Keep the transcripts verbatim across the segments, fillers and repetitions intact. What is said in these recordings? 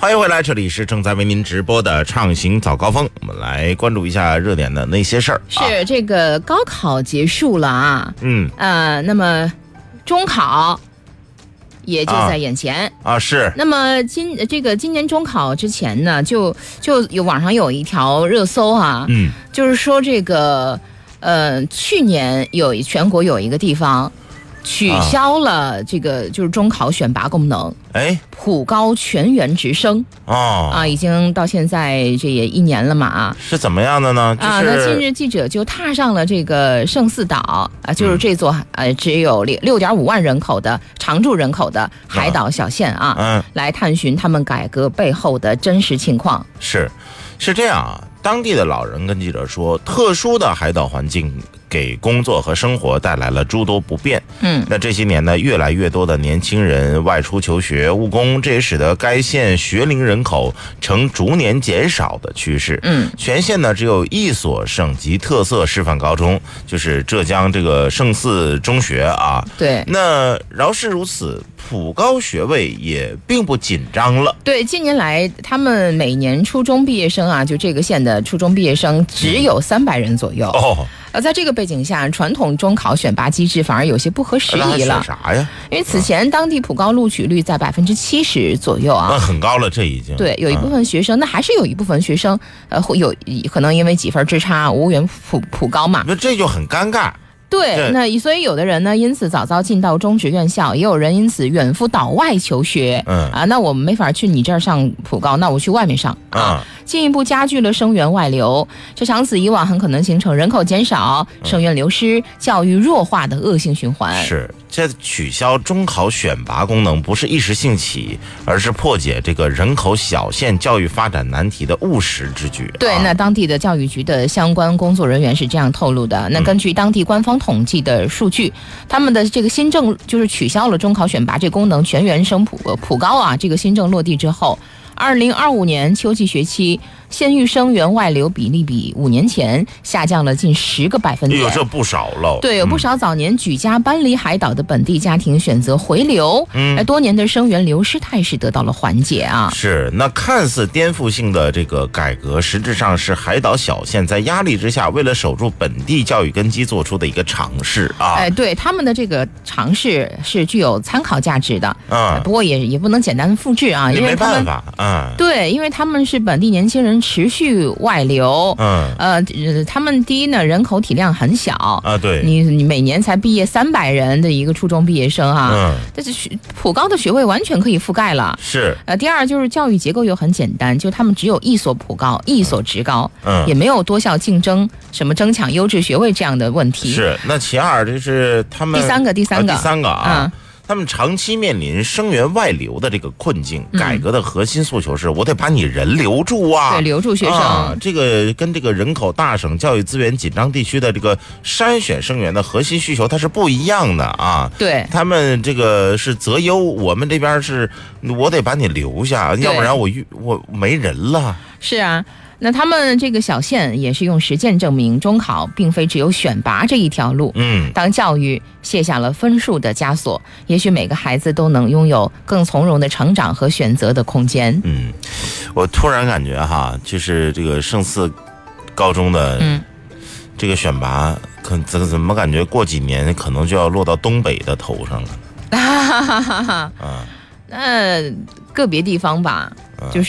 欢迎回来，这里是正在为您直播的畅行早高峰，我们来关注一下热点的那些事儿。 是、啊、这个高考结束了啊， 嗯， 呃，那么中考也就在眼前啊, 啊是。 那么今这个今年中考之前呢，就就有网上有一条热搜啊， 嗯， 就是说这个呃，去年有全国有一个地方取消了这个就是中考选拔功能， 哎， 普高全员直升哦啊，已经到现在这也一年了嘛啊， 是怎么样的呢？就是、 啊，那近日记者就踏上了这个圣寺岛啊，就是这座、嗯、呃只有六点五万人口的常住人口的海岛小县啊， 嗯， 来探寻他们改革背后的真实情况。 是，是这样啊，当地的老人跟记者说，特殊的海岛环境给工作和生活带来了诸多不便。 嗯， 那这些年呢，越来越多的年轻人外出求学务工，这也使得该县学龄人口呈逐年减少的趋势。 嗯， 全县呢只有一所省级特色师范高中，就是浙江这个圣寺中学啊。 对， 那饶是如此，普高学位也并不紧张了。 对，近年来他们每年初中毕业生啊，就这个县的初中毕业生只有三百人左右。 哦。 而在这个背景下，传统中考选拔机制反而有些不合时宜了。 啥呀？ 因为此前当地普高录取率在百分之七十左右啊， 那很高了，这已经。 对，有一部分学生，嗯、那还是有一部分学生，呃，会有可能因为几分之差无缘普普高嘛。 那这就很尴尬。 对，那所以有的人呢，因此早早进到中职院校，也有人因此远赴岛外求学。 嗯啊，那我们没法去你这儿上普高，那我去外面上啊， 嗯、 进一步加剧了生源外流。这长此以往，很可能形成人口减少、生源流失、教育弱化的恶性循环。 是，这取消中考选拔功能不是一时兴起，而是破解这个人口小县教育发展难题的务实之举。 对， 啊、 那当地的教育局的相关工作人员是这样透露的。那根据当地官方统计的数据，他们的这个新政就是取消了中考选拔这功能，全员升普普高啊，这个新政落地之后，二零二五年秋季学期县域生源外流比例比五年前下降了近十个百分点， 有这不少了。 对，有不少早年举家搬离海岛的本地家庭选择回流，嗯，多年的生源流失态势得到了缓解啊。 是，那看似颠覆性的这个改革，实质上是海岛小县在压力之下，为了守住本地教育根基做出的一个尝试啊。 哎，对，他们的这个尝试是具有参考价值的， 嗯， 不过也也不能简单复制啊，因为没办法，嗯， 对，因为他们是本地年轻人持续外流， 嗯， 呃，他们第一呢，人口体量很小啊，对， 你你每年才毕业三百人的一个初中毕业生啊， 嗯， 但是普高的学位完全可以覆盖了， 是， 呃，第二就是教育结构又很简单，就他们只有一所普高，一所职高， 嗯， 也没有多校竞争，什么争抢优质学位这样的问题。 是，那其二就是他们第三个，第三个， 啊、第三个啊。 嗯， 他们长期面临生源外流的这个困境，改革的核心诉求是我得把你人留住啊， 对，留住学生。 啊、这个跟这个人口大省、教育资源紧张地区的这个筛选生源的核心需求它是不一样的啊。 对， 他们这个是择优，我们这边是我得把你留下，要不然我我没人了。 是啊。那他们这个小县也是用实践证明，中考并非只有选拔这一条路。 嗯， 当教育卸下了分数的枷锁，也许每个孩子都能拥有更从容的成长和选择的空间。 嗯，我突然感觉哈，就是这个圣寺高中的这个选拔，可怎怎么感觉过几年可能就要落到东北的头上了？ 哈哈哈哈啊， 那个别地方吧。就是、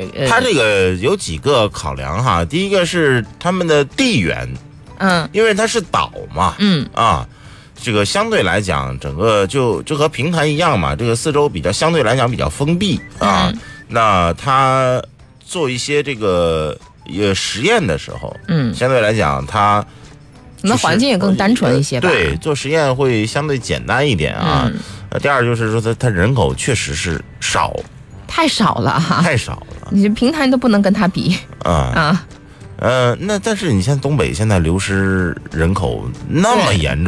呃、他这个有几个考量哈，第一个是他们的地缘， 嗯， 因为它是岛嘛， 嗯啊，这个相对来讲，整个就就和平潭一样嘛，这个四周比较相对来讲比较封闭啊， 嗯、 那他做一些这个呃实验的时候， 嗯， 相对来讲他那环境也更单纯一些吧， 对，做实验会相对简单一点啊。 嗯、 呃，第二就是说他他人口确实是少。 太少了哈， 太少了， 你平台都不能跟他比啊啊， 呃，那但是你现在东北现在流失人口那么严重。